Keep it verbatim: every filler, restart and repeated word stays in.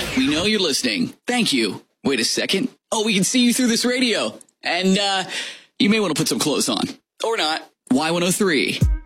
We know you're listening. Thank you. Wait a second. Oh, we can see you through this radio. And uh, you may want to put some clothes on. Or not. Y one oh three.